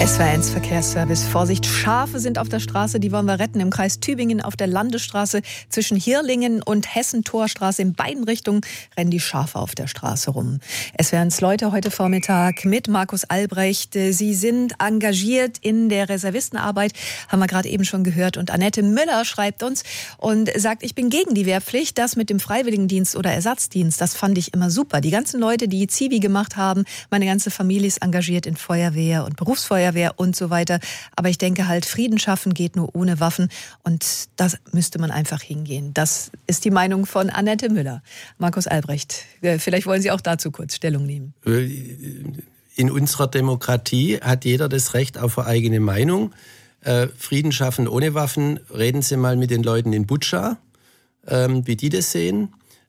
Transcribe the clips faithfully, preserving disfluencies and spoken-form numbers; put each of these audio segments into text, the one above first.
S W R eins Verkehrsservice. Vorsicht, Schafe sind auf der Straße, die wollen wir retten. Im Kreis Tübingen auf der Landesstraße zwischen Hirlingen und Hessen-Torstraße. In beiden Richtungen rennen die Schafe auf der Straße rum. S W R eins Leute heute Vormittag mit Markus Albrecht. Sie sind engagiert in der Reservistenarbeit, haben wir gerade eben schon gehört. Und Annette Müller schreibt uns und sagt, ich bin gegen die Wehrpflicht. Das mit dem Freiwilligendienst oder Ersatzdienst, das fand ich immer super. Die ganzen Leute, die Zivi gemacht haben, meine ganze Familie ist engagiert in Feuerwehr und Berufsfeuerwehr und so weiter. Aber ich denke halt, Frieden schaffen geht nur ohne Waffen und das müsste man einfach hingehen. Das ist die Meinung von Annette Müller. Markus Albrecht, vielleicht wollen Sie auch dazu kurz Stellung nehmen. In unserer Demokratie hat jeder das Recht auf eine eigene Meinung. Frieden schaffen ohne Waffen, reden Sie mal mit den Leuten in Butscha, wie die das sehen.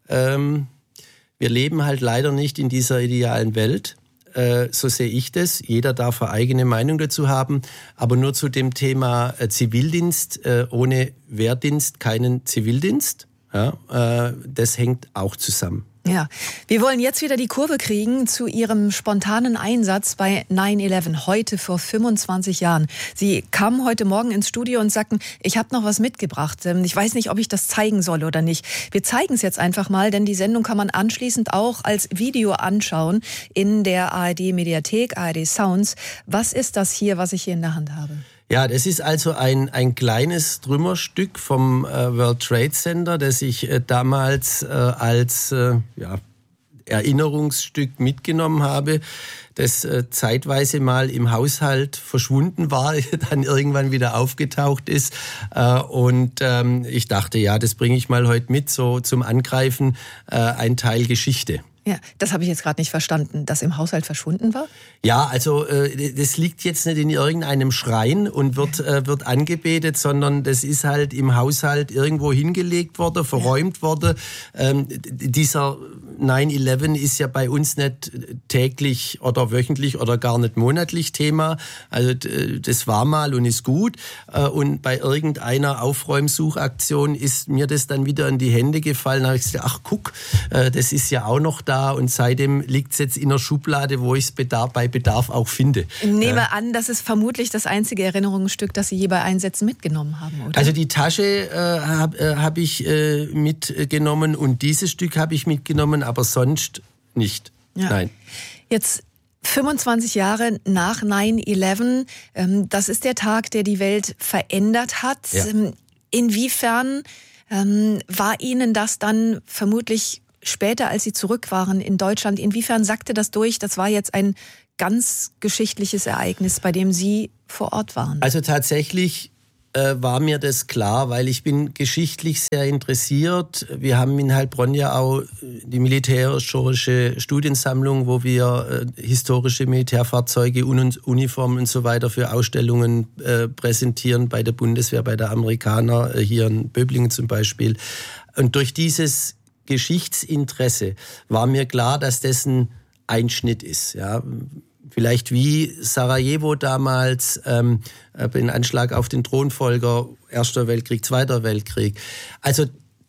Wir leben halt leider nicht in dieser idealen Welt. So sehe ich das. Jeder darf eine eigene Meinung dazu haben. Aber nur zu dem Thema Zivildienst. Ohne Wehrdienst keinen Zivildienst. Ja, das hängt auch zusammen. Ja, wir wollen jetzt wieder die Kurve kriegen zu Ihrem spontanen Einsatz bei neun elf, heute vor fünfundzwanzig Jahren. Sie kamen heute Morgen ins Studio und sagten, ich habe noch was mitgebracht. Ich weiß nicht, ob ich das zeigen soll oder nicht. Wir zeigen es jetzt einfach mal, denn die Sendung kann man anschließend auch als Video anschauen in der A R D-Mediathek, A R D Sounds. Was ist das hier, was ich hier in der Hand habe? Ja, das ist also ein, ein kleines Trümmerstück vom äh, World Trade Center, das ich äh, damals äh, als äh, ja, Erinnerungsstück mitgenommen habe, das äh, zeitweise mal im Haushalt verschwunden war, dann irgendwann wieder aufgetaucht ist. Äh, und ähm, ich dachte, ja, das bringe ich mal heute mit, so zum Angreifen, äh, ein Teil Geschichte. Ja, das habe ich jetzt gerade nicht verstanden, dass im Haushalt verschwunden war? Ja, also äh, das liegt jetzt nicht in irgendeinem Schrein und wird äh, wird angebetet, sondern das ist halt im Haushalt irgendwo hingelegt worden, verräumt ja. worden. Ähm, dieser neun elf ist ja bei uns nicht täglich oder wöchentlich oder gar nicht monatlich Thema. Also das war mal und ist gut. Und bei irgendeiner Aufräumsuchaktion ist mir das dann wieder in die Hände gefallen. Da habe ich gesagt, ach guck, das ist ja auch noch da. Und seitdem liegt es jetzt in der Schublade, wo ich es Bedarf, bei Bedarf auch finde. Ich nehme ja. an, das ist vermutlich das einzige Erinnerungsstück, das Sie je bei Einsätzen mitgenommen haben, oder? Also die Tasche äh, habe äh, hab ich äh, mitgenommen und dieses Stück habe ich mitgenommen, aber sonst nicht. Ja. Nein. Jetzt fünfundzwanzig Jahre nach neun elf, ähm, das ist der Tag, der die Welt verändert hat. Ja. Inwiefern ähm, war Ihnen das dann vermutlich später, als Sie zurück waren in Deutschland, inwiefern sackte das durch? Das war jetzt ein ganz geschichtliches Ereignis, bei dem Sie vor Ort waren. Also tatsächlich äh, war mir das klar, weil ich bin geschichtlich sehr interessiert. Wir haben in Heilbronn ja auch die militärhistorische Studiensammlung, wo wir äh, historische Militärfahrzeuge, Un- Uniformen und so weiter für Ausstellungen äh, präsentieren, bei der Bundeswehr, bei der Amerikaner, äh, hier in Böblingen zum Beispiel. Und durch dieses Geschichtsinteresse war mir klar, dass das ein Einschnitt ist. Ja, vielleicht wie Sarajevo damals, ähm, ein Anschlag auf den Thronfolger, Erster Weltkrieg, Zweiter Weltkrieg. Also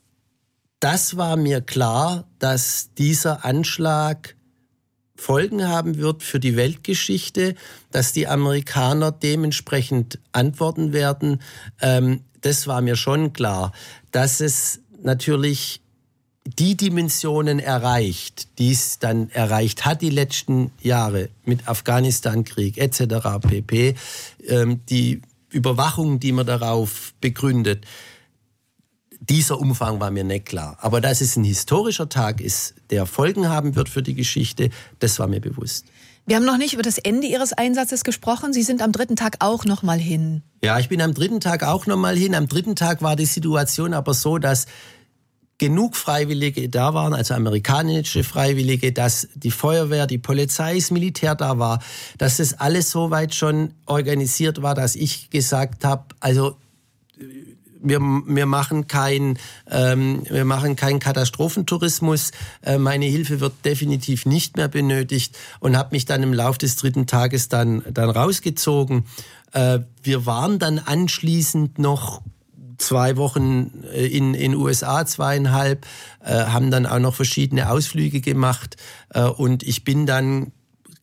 das war mir klar, dass dieser Anschlag Folgen haben wird für die Weltgeschichte, dass die Amerikaner dementsprechend antworten werden. Ähm, das war mir schon klar, dass es natürlich die Dimensionen erreicht, die es dann erreicht hat die letzten Jahre mit Afghanistan-Krieg et cetera pp., ähm, die Überwachung, die man darauf begründet, dieser Umfang war mir nicht klar. Aber dass es ein historischer Tag ist, der Folgen haben wird für die Geschichte, das war mir bewusst. Wir haben noch nicht über das Ende Ihres Einsatzes gesprochen. Sie sind am dritten Tag auch noch mal hin. Ja, ich bin am dritten Tag auch noch mal hin. Am dritten Tag war die Situation aber so, dass genug Freiwillige da waren, also amerikanische Freiwillige, dass die Feuerwehr, die Polizei, das Militär da war, dass das alles so weit schon organisiert war, dass ich gesagt habe, also wir, wir machen kein, ähm, wir machen keinen Katastrophentourismus. Äh, meine Hilfe wird definitiv nicht mehr benötigt und habe mich dann im Laufe des dritten Tages dann dann rausgezogen. Äh, wir waren dann anschließend noch zwei Wochen in in U S A, zweieinhalb, äh, haben dann auch noch verschiedene Ausflüge gemacht äh, und ich bin dann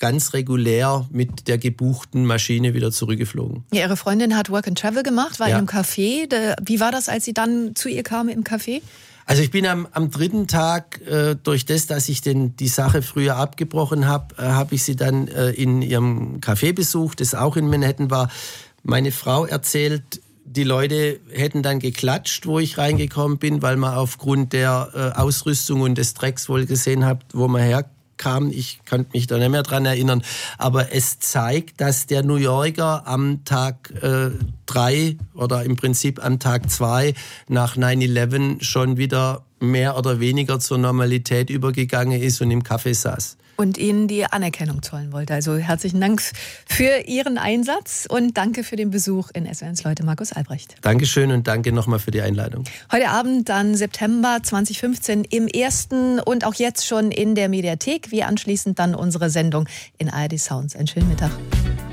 ganz regulär mit der gebuchten Maschine wieder zurückgeflogen. Ja, Ihre Freundin hat Work and Travel gemacht, war ja. in einem Café. Wie war das, als Sie dann zu ihr kamen im Café? Also ich bin am, am dritten Tag, äh, durch das, dass ich den, die Sache früher abgebrochen habe, äh, habe ich sie dann äh, in ihrem Café besucht, das auch in Manhattan war. Meine Frau erzählt, die Leute hätten dann geklatscht, wo ich reingekommen bin, weil man aufgrund der äh, Ausrüstung und des Drecks wohl gesehen hat, wo man herkam. Ich kann mich da nicht mehr dran erinnern. Aber es zeigt, dass der New Yorker am Tag äh, drei oder im Prinzip am Tag zwei nach neun elf schon wieder mehr oder weniger zur Normalität übergegangen ist und im Café saß. Und Ihnen die Anerkennung zollen wollte. Also herzlichen Dank für Ihren Einsatz und danke für den Besuch in S W R eins Leute, Markus Albrecht. Dankeschön und danke nochmal für die Einladung. Heute Abend, dann September zwanzig fünfzehn, im ersten und auch jetzt schon in der Mediathek. Wir anschließend dann unsere Sendung in A R D Sounds. Einen schönen Mittag.